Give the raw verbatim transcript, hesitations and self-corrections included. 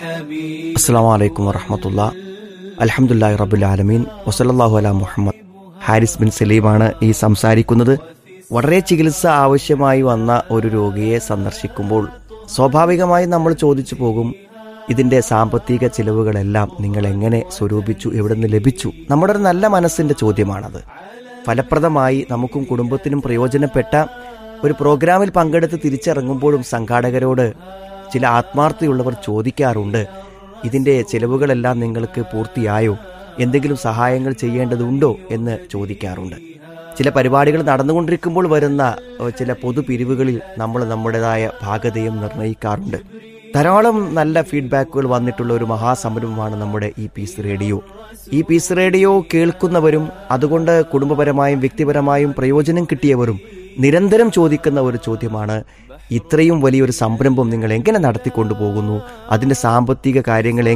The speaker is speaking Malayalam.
അസ്സലാമു അലൈക്കും വറഹ്മത്തുള്ളാഹി. അൽഹംദുലില്ലാഹി റബ്ബിൽ ആലമീൻ വസല്ലല്ലാഹു അലാ മുഹമ്മദ്. ഹാരിസ് ബിൻ സലീമാണ് ഈ സംസാരിക്കുന്നത്. വളരെ ചികിത്സ ആവശ്യമായി വന്ന ഒരു രോഗിയെ സന്ദർശിക്കുമ്പോൾ സ്വാഭാവികമായി നമ്മൾ ചോദിച്ചു പോകും, ഇതിൻ്റെ സാമ്പത്തിക ചിലവുകളെല്ലാം നിങ്ങൾ എങ്ങനെ സ്വരൂപിച്ചു, എവിടെ നിന്ന് ലഭിച്ചു? നമ്മുടെ ഒരു നല്ല മനസ്സിൻ്റെ ചോദ്യമാണത്. ഫലപ്രദമായി നമുക്കും കുടുംബത്തിനും പ്രയോജനപ്പെട്ട ഒരു പ്രോഗ്രാമിൽ പങ്കെടുത്ത് തിരിച്ചിറങ്ങുമ്പോഴും സംഘാടകരോട് ചില ആത്മാർത്ഥതയുള്ളവർ ചോദിക്കാറുണ്ട്, ഇതിൻ്റെ ചിലവുകളെല്ലാം നിങ്ങൾക്ക് പൂർത്തിയായോ, എന്തെങ്കിലും സഹായങ്ങൾ ചെയ്യേണ്ടതുണ്ടോ എന്ന് ചോദിക്കാറുണ്ട്. ചില പരിപാടികൾ നടന്നുകൊണ്ടിരിക്കുമ്പോൾ വരുന്ന ചില പൊതുപിരിവുകളിൽ നമ്മൾ നമ്മുടേതായ ഭാഗതയും നിർണ്ണയിക്കാറുണ്ട്. ധാരാളം നല്ല ഫീഡ്ബാക്കുകൾ വന്നിട്ടുള്ള ഒരു മഹാസംരംഭമാണ് നമ്മുടെ ഈ പീസ് റേഡിയോ. ഈ പീസ് റേഡിയോ കേൾക്കുന്നവരും അതുകൊണ്ട് കുടുംബപരമായും വ്യക്തിപരമായും പ്രയോജനം കിട്ടിയവരും നിരന്തരം ചോദിക്കുന്ന ഒരു ചോദ്യമാണ്, ഇത്രയും വലിയൊരു സംരംഭം നിങ്ങൾ എങ്ങനെ നടത്തിക്കൊണ്ടു പോകുന്നു, അതിൻ്റെ സാമ്പത്തിക കാര്യങ്ങൾ